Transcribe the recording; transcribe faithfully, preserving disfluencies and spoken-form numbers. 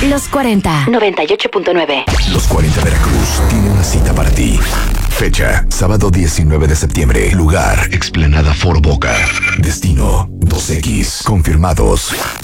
Los cuarenta. noventa y ocho punto nueve. Los cuarenta Veracruz tiene una cita para ti. Fecha, sábado diecinueve de septiembre. Lugar, Explanada Foro Boca. Destino, dos equis. Confirmados.